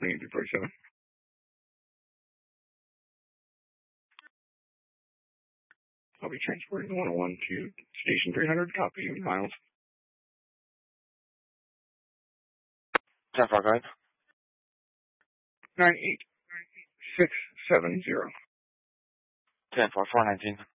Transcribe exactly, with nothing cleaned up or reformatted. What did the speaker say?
bringing three forty-seven. I'll be transporting the one oh one to station three hundred, copy, Miles. ten four, go ahead. nine eight six seven zero. ten four, four nineteen.